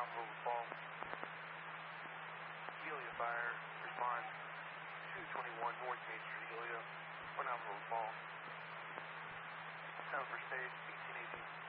Navajo Fall. Elia Fire, respond 221 North Main Street, Elia, or Navajo Fall. Time for stage 1818.